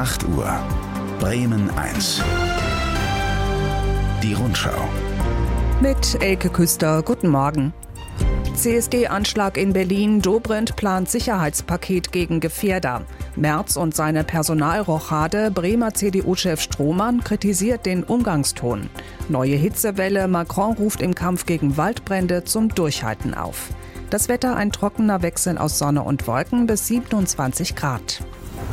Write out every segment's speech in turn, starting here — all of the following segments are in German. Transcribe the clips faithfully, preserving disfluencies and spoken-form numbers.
acht Uhr. Bremen eins. Die Rundschau. Mit Elke Küster, guten Morgen. C S D-Anschlag in Berlin. Dobrindt plant Sicherheitspaket gegen Gefährder. Merz und seine Personalrochade. Bremer C D U-Chef Strohmann kritisiert den Umgangston. Neue Hitzewelle. Macron ruft im Kampf gegen Waldbrände zum Durchhalten auf. Das Wetter: ein trockener Wechsel aus Sonne und Wolken bis siebenundzwanzig Grad.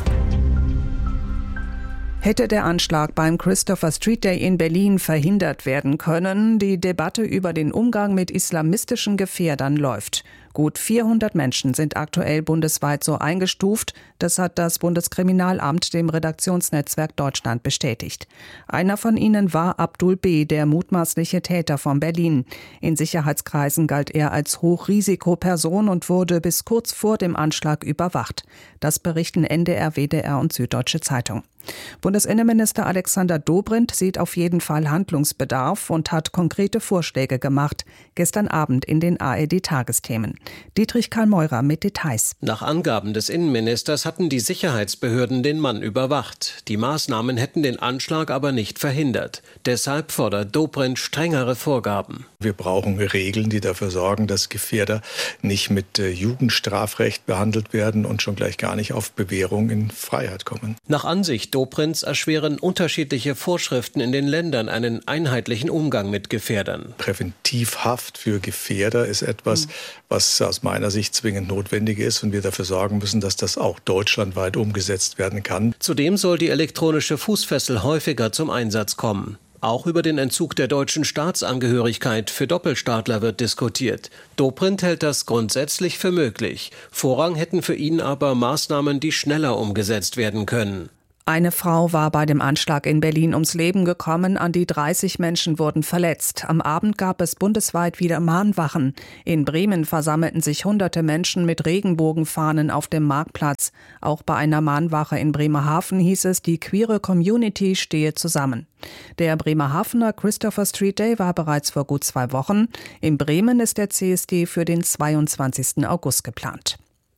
Hätte der Anschlag beim Christopher Street Day in Berlin verhindert werden können? Die Debatte über den Umgang mit islamistischen Gefährdern läuft. Gut vierhundert Menschen sind aktuell bundesweit so eingestuft. Das hat das Bundeskriminalamt dem Redaktionsnetzwerk Deutschland bestätigt. Einer von ihnen war Abdul B., der mutmaßliche Täter von Berlin. In Sicherheitskreisen galt er als Hochrisikoperson und wurde bis kurz vor dem Anschlag überwacht. Das berichten N D R, W D R und Süddeutsche Zeitung. Bundesinnenminister Alexander Dobrindt sieht auf jeden Fall Handlungsbedarf und hat konkrete Vorschläge gemacht. Gestern Abend in den A R D-Tagesthemen. Dietrich Karl-Meurer mit Details. Nach Angaben des Innenministers hatten die Sicherheitsbehörden den Mann überwacht. Die Maßnahmen hätten den Anschlag aber nicht verhindert. Deshalb fordert Dobrindt strengere Vorgaben. Wir brauchen Regeln, die dafür sorgen, dass Gefährder nicht mit äh, Jugendstrafrecht behandelt werden und schon gleich gar nicht auf Bewährung in Freiheit kommen. Nach Ansicht Dobrindts erschweren unterschiedliche Vorschriften in den Ländern einen einheitlichen Umgang mit Gefährdern. Präventivhaft für Gefährder ist etwas, mhm. was aus meiner Sicht zwingend notwendig ist und wir dafür sorgen müssen, dass das auch deutschlandweit umgesetzt werden kann. Zudem soll die elektronische Fußfessel häufiger zum Einsatz kommen. Auch über den Entzug der deutschen Staatsangehörigkeit für Doppelstaatler wird diskutiert. Dobrindt hält das grundsätzlich für möglich. Vorrang hätten für ihn aber Maßnahmen, die schneller umgesetzt werden können. Eine Frau war bei dem Anschlag in Berlin ums Leben gekommen, an die dreißig Menschen wurden verletzt. Am Abend gab es bundesweit wieder Mahnwachen. In Bremen versammelten sich hunderte Menschen mit Regenbogenfahnen auf dem Marktplatz. Auch bei einer Mahnwache in Bremerhaven hieß es, die queere Community stehe zusammen. Der Bremerhavener Christopher Street Day war bereits vor gut zwei Wochen. In Bremen ist der C S D für den zweiundzwanzigsten August geplant.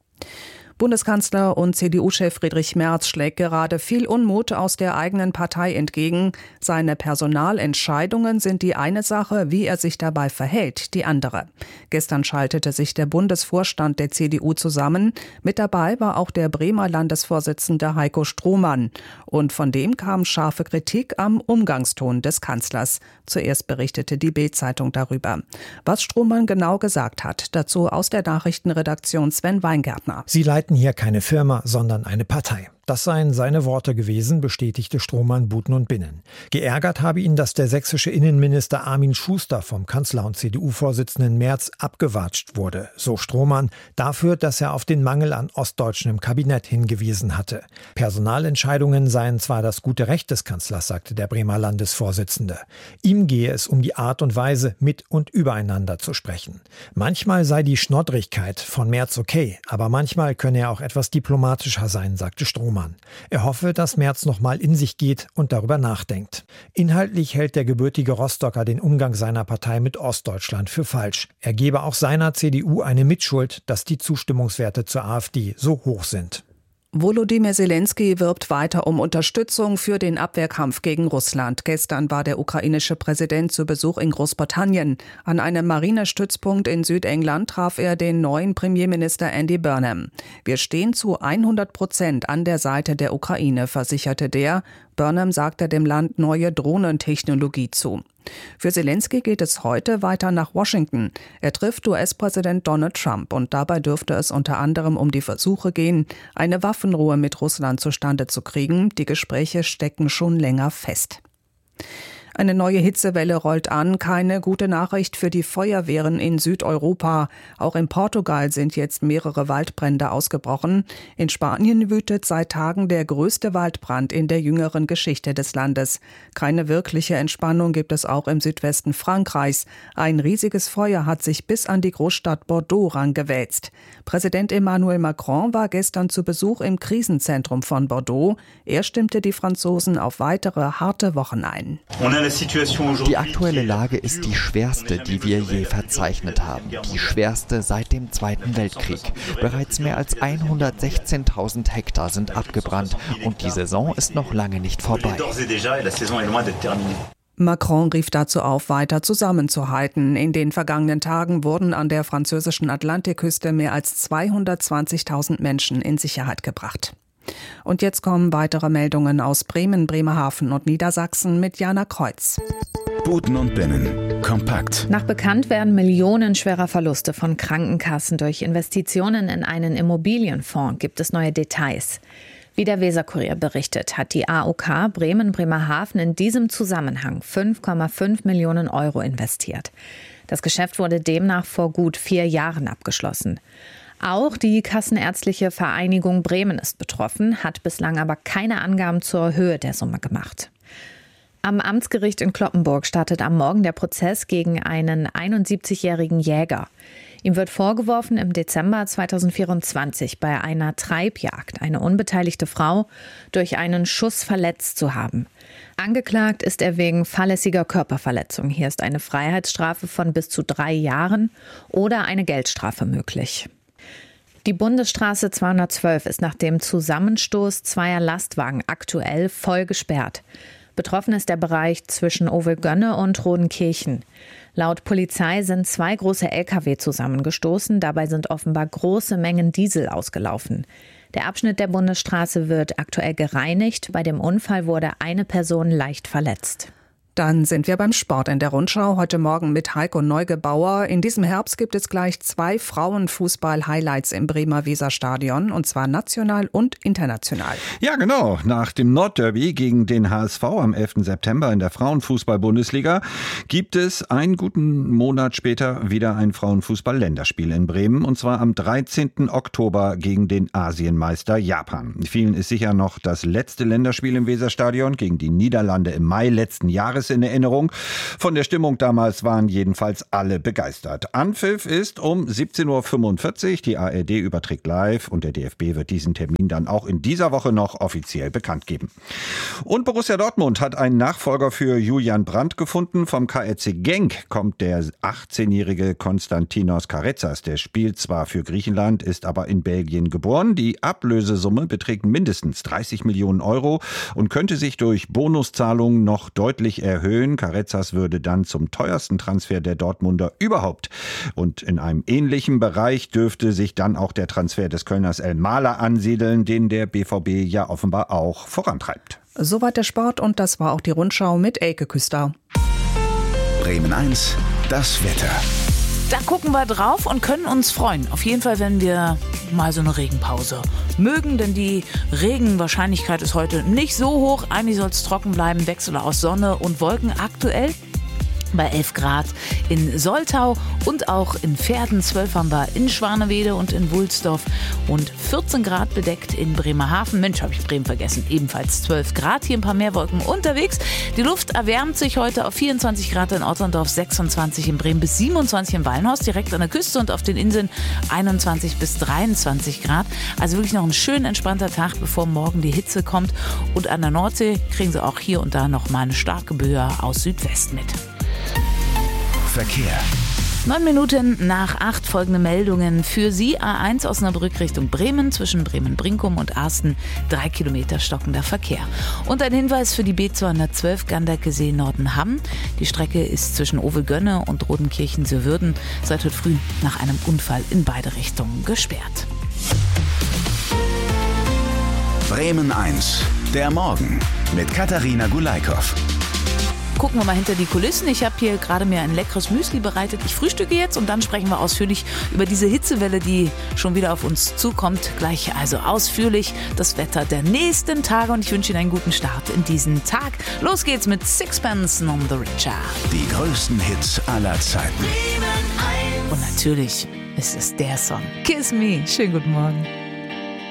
Bundeskanzler und C D U-Chef Friedrich Merz schlägt gerade viel Unmut aus der eigenen Partei entgegen. Seine Personalentscheidungen sind die eine Sache, wie er sich dabei verhält, die andere. Gestern schaltete sich der Bundesvorstand der C D U zusammen. Mit dabei war auch der Bremer Landesvorsitzende Heiko Strohmann. Und von dem kam scharfe Kritik am Umgangston des Kanzlers. Zuerst berichtete die Bild-Zeitung darüber. Was Strohmann genau gesagt hat, dazu aus der Nachrichtenredaktion Sven Weingärtner. Sie leiten hier keine Firma, sondern eine Partei. Das seien seine Worte gewesen, bestätigte Strohmann Buten und Binnen. Geärgert habe ihn, dass der sächsische Innenminister Armin Schuster vom Kanzler und C D U-Vorsitzenden Merz abgewatscht wurde, so Strohmann, dafür, dass er auf den Mangel an Ostdeutschen im Kabinett hingewiesen hatte. Personalentscheidungen seien zwar das gute Recht des Kanzlers, sagte der Bremer Landesvorsitzende. Ihm gehe es um die Art und Weise, mit und übereinander zu sprechen. Manchmal sei die Schnoddrigkeit von Merz okay, aber manchmal könne er auch etwas diplomatischer sein, sagte Strohmann. Er hoffe, dass Merz noch mal in sich geht und darüber nachdenkt. Inhaltlich hält der gebürtige Rostocker den Umgang seiner Partei mit Ostdeutschland für falsch. Er gebe auch seiner C D U eine Mitschuld, dass die Zustimmungswerte zur AfD so hoch sind. Volodymyr Zelensky wirbt weiter um Unterstützung für den Abwehrkampf gegen Russland. Gestern war der ukrainische Präsident zu Besuch in Großbritannien. An einem Marinestützpunkt in Südengland traf er den neuen Premierminister Andy Burnham. Wir stehen zu hundert Prozent an der Seite der Ukraine, versicherte der. Burnham sagte dem Land neue Drohnentechnologie zu. Für Zelensky geht es heute weiter nach Washington. Er trifft U S-Präsident Donald Trump und dabei dürfte es unter anderem um die Versuche gehen, eine Waffenruhe mit Russland zustande zu kriegen. Die Gespräche stecken schon länger fest. Eine neue Hitzewelle rollt an. Keine gute Nachricht für die Feuerwehren in Südeuropa. Auch in Portugal sind jetzt mehrere Waldbrände ausgebrochen. In Spanien wütet seit Tagen der größte Waldbrand in der jüngeren Geschichte des Landes. Keine wirkliche Entspannung gibt es auch im Südwesten Frankreichs. Ein riesiges Feuer hat sich bis an die Großstadt Bordeaux rangewälzt. Präsident Emmanuel Macron war gestern zu Besuch im Krisenzentrum von Bordeaux. Er stimmte die Franzosen auf weitere harte Wochen ein. Die aktuelle Lage ist die schwerste, die wir je verzeichnet haben. Die schwerste seit dem Zweiten Weltkrieg. Bereits mehr als hundertsechzehntausend Hektar sind abgebrannt und die Saison ist noch lange nicht vorbei. Macron rief dazu auf, weiter zusammenzuhalten. In den vergangenen Tagen wurden an der französischen Atlantikküste mehr als zweihundertzwanzigtausend Menschen in Sicherheit gebracht. Und jetzt kommen weitere Meldungen aus Bremen, Bremerhaven und Niedersachsen mit Jana Kreuz. Buten und Binnen. Kompakt. Nach Bekanntwerden millionenschwerer Verluste von Krankenkassen durch Investitionen in einen Immobilienfonds gibt es neue Details. Wie der Weserkurier berichtet, hat die A O K Bremen-Bremerhaven in diesem Zusammenhang fünf Komma fünf Millionen Euro investiert. Das Geschäft wurde demnach vor gut vier Jahren abgeschlossen. Auch die Kassenärztliche Vereinigung Bremen ist betroffen, hat bislang aber keine Angaben zur Höhe der Summe gemacht. Am Amtsgericht in Cloppenburg startet am Morgen der Prozess gegen einen einundsiebzigjährigen Jäger. Ihm wird vorgeworfen, im Dezember zweitausendvierundzwanzig bei einer Treibjagd eine unbeteiligte Frau durch einen Schuss verletzt zu haben. Angeklagt ist er wegen fahrlässiger Körperverletzung. Hier ist eine Freiheitsstrafe von bis zu drei Jahren oder eine Geldstrafe möglich. Die Bundesstraße zweihundertzwölf ist nach dem Zusammenstoß zweier Lastwagen aktuell voll gesperrt. Betroffen ist der Bereich zwischen Ovelgönne und Rodenkirchen. Laut Polizei sind zwei große L K W zusammengestoßen. Dabei sind offenbar große Mengen Diesel ausgelaufen. Der Abschnitt der Bundesstraße wird aktuell gereinigt. Bei dem Unfall wurde eine Person leicht verletzt. Dann sind wir beim Sport in der Rundschau. Heute Morgen mit Heiko Neugebauer. In diesem Herbst gibt es gleich zwei Frauenfußball-Highlights im Bremer Weserstadion. Und zwar national und international. Ja, genau. Nach dem Nordderby gegen den H S V am elften September in der Frauenfußball-Bundesliga gibt es einen guten Monat später wieder ein Frauenfußball-Länderspiel in Bremen. Und zwar am dreizehnten Oktober gegen den Asienmeister Japan. Vielen ist sicher noch das letzte Länderspiel im Weserstadion gegen die Niederlande im Mai letzten Jahres in Erinnerung. Von der Stimmung damals waren jedenfalls alle begeistert. Anpfiff ist um siebzehn Uhr fünfundvierzig. Die A R D überträgt live und der D F B wird diesen Termin dann auch in dieser Woche noch offiziell bekannt geben. Und Borussia Dortmund hat einen Nachfolger für Julian Brandt gefunden. Vom K R C Genk kommt der achtzehnjährige Konstantinos Karetzas. Der spielt zwar für Griechenland, ist aber in Belgien geboren. Die Ablösesumme beträgt mindestens dreißig Millionen Euro und könnte sich durch Bonuszahlungen noch deutlich erhöhen. erhöhen. Karetzas würde dann zum teuersten Transfer der Dortmunder überhaupt. Und in einem ähnlichen Bereich dürfte sich dann auch der Transfer des Kölners El Mahler ansiedeln, den der B V B ja offenbar auch vorantreibt. Soweit der Sport und das war auch die Rundschau mit Elke Küster. Bremen eins, das Wetter. Da gucken wir drauf und können uns freuen. Auf jeden Fall, wenn wir mal so eine Regenpause mögen, denn die Regenwahrscheinlichkeit ist heute nicht so hoch. Eigentlich soll es trocken bleiben, Wechsel aus Sonne und Wolken aktuell bei elf Grad in Soltau und auch in Verden. zwölf haben wir in Schwanewede und in Wulsdorf und vierzehn Grad bedeckt in Bremerhaven. Mensch, habe ich Bremen vergessen. Ebenfalls zwölf Grad, hier ein paar mehr Wolken unterwegs. Die Luft erwärmt sich heute auf vierundzwanzig Grad in Otterndorf, sechsundzwanzig in Bremen bis siebenundzwanzig in Wallenhorst, direkt an der Küste und auf den Inseln einundzwanzig bis dreiundzwanzig Grad. Also wirklich noch ein schön entspannter Tag, bevor morgen die Hitze kommt. Und an der Nordsee kriegen Sie auch hier und da noch mal eine starke Böe aus Südwest mit. Verkehr. Neun Minuten nach acht folgende Meldungen für Sie. A eins Osnabrück Richtung Bremen, zwischen Bremen-Brinkum und Arsten, drei Kilometer stockender Verkehr. Und ein Hinweis für die B zweihundertzwölf Ganderkesee-Nordenham. Die Strecke ist zwischen Ovelgönne und Rodenkirchen-Sörwürden seit heute früh nach einem Unfall in beide Richtungen gesperrt. Bremen eins, der Morgen mit Katharina Gulaikow. Gucken wir mal hinter die Kulissen. Ich habe hier gerade mir ein leckeres Müsli bereitet. Ich frühstücke jetzt und dann sprechen wir ausführlich über diese Hitzewelle, die schon wieder auf uns zukommt. Gleich also ausführlich das Wetter der nächsten Tage und ich wünsche Ihnen einen guten Start in diesen Tag. Los geht's mit Sixpence None the Richer. Die größten Hits aller Zeiten. Und natürlich ist es der Song Kiss Me. Schönen guten Morgen.